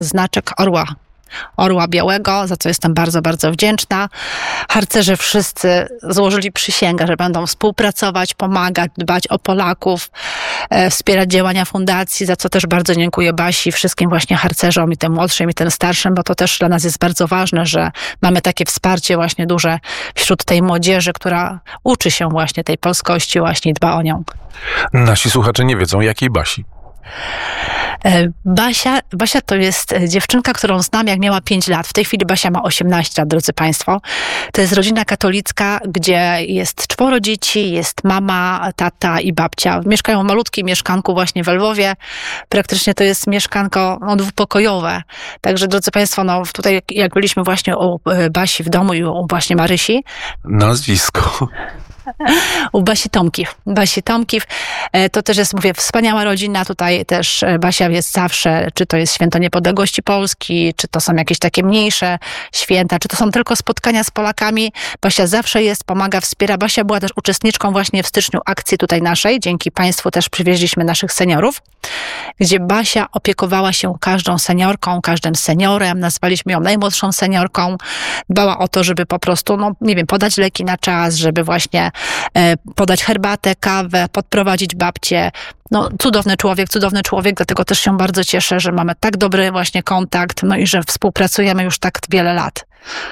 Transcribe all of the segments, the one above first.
znaczek orła białego, za co jestem bardzo, bardzo wdzięczna. Harcerze wszyscy złożyli przysięgę, że będą współpracować, pomagać, dbać o Polaków, wspierać działania fundacji, za co też bardzo dziękuję Basi, wszystkim właśnie harcerzom, i tym młodszym, i tym starszym, bo to też dla nas jest bardzo ważne, że mamy takie wsparcie właśnie duże wśród tej młodzieży, która uczy się właśnie tej polskości, właśnie dba o nią. Nasi słuchacze nie wiedzą, jakiej Basi. Basia to jest dziewczynka, którą znam, jak miała 5 lat. W tej chwili Basia ma 18 lat, drodzy Państwo. To jest rodzina katolicka, gdzie jest 4 dzieci, jest mama, tata i babcia. Mieszkają w malutkim mieszkanku właśnie w Lwowie. Praktycznie to jest mieszkanko dwupokojowe. Także, drodzy Państwo, tutaj jak byliśmy właśnie u Basi w domu i u właśnie Marysi. Nazwisko. U Basi Tomkiw. To też jest, mówię, wspaniała rodzina. Tutaj też Basia jest zawsze, czy to jest Święto Niepodległości Polski, czy to są jakieś takie mniejsze święta, czy to są tylko spotkania z Polakami. Basia zawsze jest, pomaga, wspiera. Basia była też uczestniczką właśnie w styczniu akcji tutaj naszej. Dzięki Państwu też przywieźliśmy naszych seniorów, gdzie Basia opiekowała się każdą seniorką, każdym seniorem. Nazwaliśmy ją najmłodszą seniorką. Dbała o to, żeby po prostu, podać leki na czas, żeby właśnie podać herbatę, kawę, podprowadzić babcię. Cudowny człowiek, dlatego też się bardzo cieszę, że mamy tak dobry właśnie kontakt, i że współpracujemy już tak wiele lat.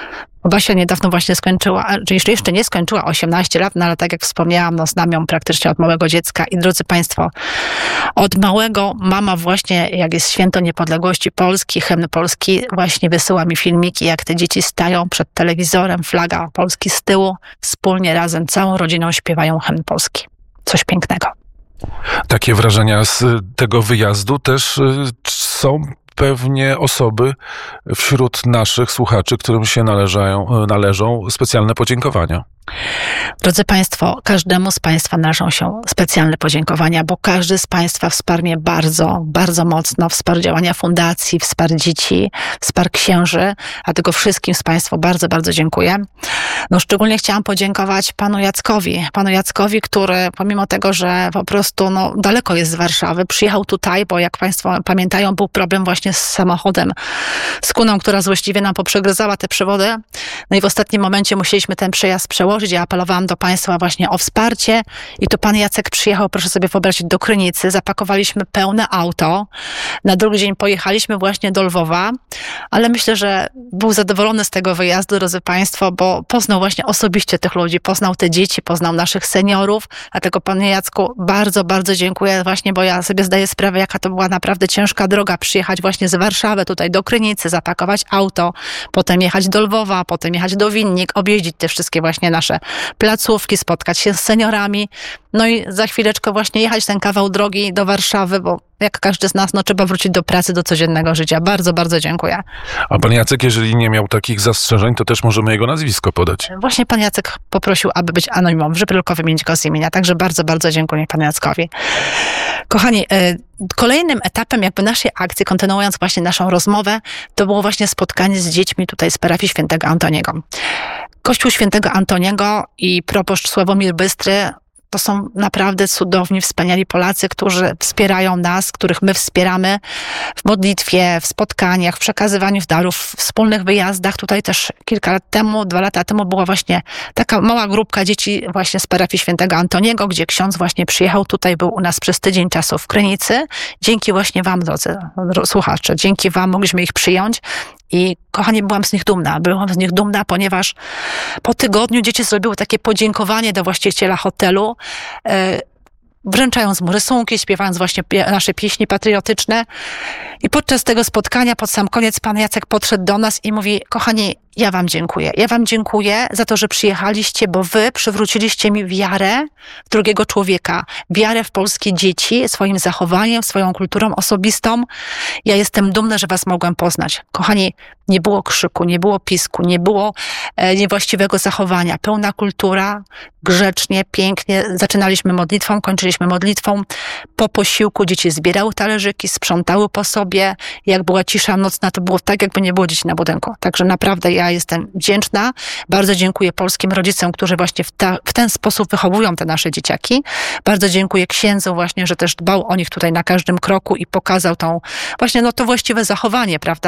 Basia niedawno właśnie skończyła, jeszcze nie skończyła 18 lat, ale tak jak wspomniałam, znam ją praktycznie od małego dziecka. I drodzy Państwo, od małego mama właśnie, jak jest Święto Niepodległości Polski, hymn polski, właśnie wysyła mi filmiki, jak te dzieci stają przed telewizorem, flaga Polski z tyłu, wspólnie razem, całą rodziną śpiewają hymn polski. Coś pięknego. Takie wrażenia z tego wyjazdu też są pewnie osoby wśród naszych słuchaczy, którym się należą specjalne podziękowania. Drodzy Państwo, każdemu z Państwa należą się specjalne podziękowania, bo każdy z Państwa wsparł mnie bardzo, bardzo mocno. Wsparł działania fundacji, wsparł dzieci, wsparł księży, a tego wszystkim z Państwa bardzo, bardzo dziękuję. Szczególnie chciałam podziękować panu Jackowi, który pomimo tego, że po prostu daleko jest z Warszawy, przyjechał tutaj, bo jak Państwo pamiętają, był problem właśnie z samochodem, z kuną, która złośliwie nam poprzegryzała te przewody. I w ostatnim momencie musieliśmy ten przejazd przełożyć. Ja apelowałam do Państwa właśnie o wsparcie i tu pan Jacek przyjechał, proszę sobie wyobrazić, do Krynicy. Zapakowaliśmy pełne auto. Na drugi dzień pojechaliśmy właśnie do Lwowa, ale myślę, że był zadowolony z tego wyjazdu, drodzy Państwo, bo poznał właśnie osobiście tych ludzi, poznał te dzieci, poznał naszych seniorów. Dlatego panie Jacku bardzo, bardzo dziękuję właśnie, bo ja sobie zdaję sprawę, jaka to była naprawdę ciężka droga przyjechać właśnie z Warszawy tutaj do Krynicy, zapakować auto, potem jechać do Lwowa, potem jechać do Winnik, objeździć te wszystkie właśnie nasze placówki, spotkać się z seniorami, i za chwileczkę właśnie jechać ten kawał drogi do Warszawy, bo jak każdy z nas, trzeba wrócić do pracy, do codziennego życia. Bardzo, bardzo dziękuję. A pan Jacek, jeżeli nie miał takich zastrzeżeń, to też możemy jego nazwisko podać. Właśnie pan Jacek poprosił, aby być anonimą, żeby tylko wymienić go z imienia. Także bardzo, bardzo dziękuję panu Jackowi. Kochani, kolejnym etapem naszej akcji, kontynuując właśnie naszą rozmowę, to było właśnie spotkanie z dziećmi tutaj z parafii Świętego Antoniego. Kościół Świętego Antoniego i proboszcz Sławomir Bystry to są naprawdę cudowni, wspaniali Polacy, którzy wspierają nas, których my wspieramy w modlitwie, w spotkaniach, w przekazywaniu darów, w wspólnych wyjazdach. Tutaj też 2 lata temu była właśnie taka mała grupka dzieci właśnie z parafii Świętego Antoniego, gdzie ksiądz właśnie przyjechał tutaj, był u nas przez tydzień czasu w Krynicy. Dzięki właśnie wam, drodzy słuchacze, dzięki wam mogliśmy ich przyjąć. I kochanie, byłam z nich dumna, ponieważ po tygodniu dzieci zrobiły takie podziękowanie do właściciela hotelu, wręczając mu rysunki, śpiewając właśnie nasze pieśni patriotyczne. I podczas tego spotkania, pod sam koniec, pan Jacek podszedł do nas i mówi: kochani, ja wam dziękuję. Ja wam dziękuję za to, że przyjechaliście, bo wy przywróciliście mi wiarę w drugiego człowieka, wiarę w polskie dzieci, swoim zachowaniem, swoją kulturą osobistą. Ja jestem dumna, że was mogłem poznać. Kochani, nie było krzyku, nie było pisku, nie było niewłaściwego zachowania. Pełna kultura, grzecznie, pięknie. Zaczynaliśmy modlitwą, kończyliśmy zakończyliśmy modlitwą. Po posiłku dzieci zbierały talerzyki, sprzątały po sobie. Jak była cisza nocna, to było tak, jakby nie było dzieci na budynku. Także naprawdę ja jestem wdzięczna. Bardzo dziękuję polskim rodzicom, którzy właśnie w ten sposób wychowują te nasze dzieciaki. Bardzo dziękuję księdzu właśnie, że też dbał o nich tutaj na każdym kroku i pokazał to właściwe zachowanie, prawda?